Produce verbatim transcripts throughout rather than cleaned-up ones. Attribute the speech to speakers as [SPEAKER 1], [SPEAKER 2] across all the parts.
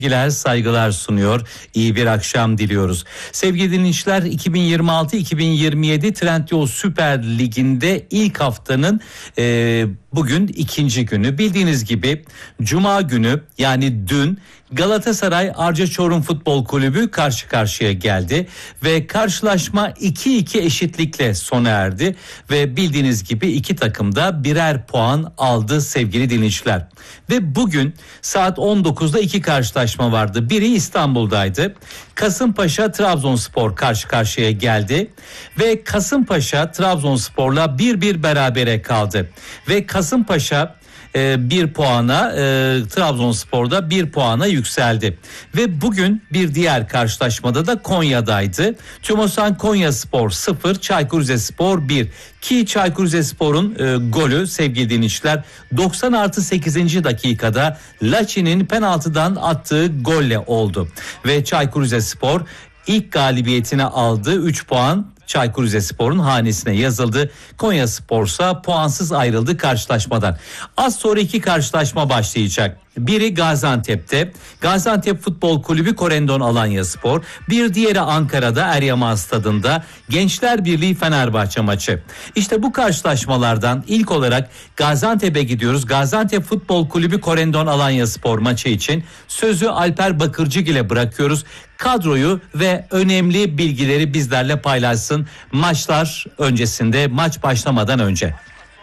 [SPEAKER 1] Sevgiler, saygılar sunuyor. İyi bir akşam diliyoruz. Sevgili dinleyiciler, iki bin yirmi altı iki bin yirmi yedi Trendyol Süper Ligi'nde ilk haftanın e, bugün ikinci günü. Bildiğiniz gibi Cuma günü, yani dün, Galatasaray Arca Çorum Futbol Kulübü karşı karşıya geldi ve karşılaşma iki iki eşitlikle sona erdi ve bildiğiniz gibi iki takım da birer puan aldı sevgili dinleyiciler. Ve bugün saat on dokuzda iki karşılaşma vardı. Biri İstanbul'daydı. Kasımpaşa Trabzonspor karşı karşıya geldi ve Kasımpaşa Trabzonspor'la bir bir berabere kaldı ve Kasımpaşa e, bir puana, e, Trabzonspor'da bir puana yükseldi. Ve bugün bir diğer karşılaşmada da Konya'daydı. Tümosan Konyaspor sıfır, Çaykur Rizespor bir. Ki Çaykur Rizespor'un e, golü sevgili dinleyiciler doksan artı sekizinci dakikada Laçin'in penaltıdan attığı golle oldu. Ve Çaykur Rizespor ilk galibiyetini aldı. üç puan Çaykur Rizespor'un hanesine yazıldı. Konyaspor ise puansız ayrıldı karşılaşmadan. Az sonra iki karşılaşma başlayacak. Biri Gaziantep'te. Gaziantep Futbol Kulübü Korendon Alanyaspor. Bir diğeri Ankara'da Eryaman Stadı'nda Gençler Birliği Fenerbahçe maçı. İşte bu karşılaşmalardan ilk olarak Gaziantep'e gidiyoruz. Gaziantep Futbol Kulübü Korendon Alanyaspor maçı için sözü Alper Bakırcıgil'e bırakıyoruz. Kadroyu ve önemli bilgileri bizlerle paylaşsın maçlar öncesinde, maç başlamadan önce.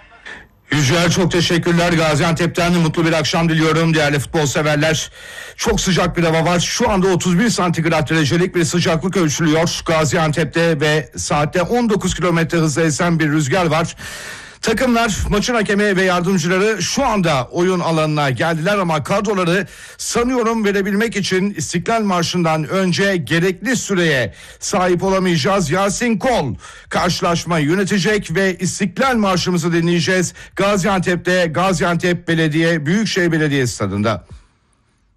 [SPEAKER 2] Yücel, çok teşekkürler. Gaziantep'ten mutlu bir akşam diliyorum değerli futbol severler. Çok sıcak bir hava var. Şu anda otuz bir santigrat derecelik bir sıcaklık ölçülüyor Gaziantep'te ve saatte on dokuz kilometre hızla esen bir rüzgar var. Takımlar, maçın hakemi ve yardımcıları şu anda oyun alanına geldiler ama kadroları sanıyorum verebilmek için İstiklal Marşı'ndan önce gerekli süreye sahip olamayacağız. Yasin Kol karşılaşmayı yönetecek ve İstiklal Marşımızı dinleyeceğiz Gaziantep'te, Gaziantep Belediye Büyükşehir Belediye Stadı'nda.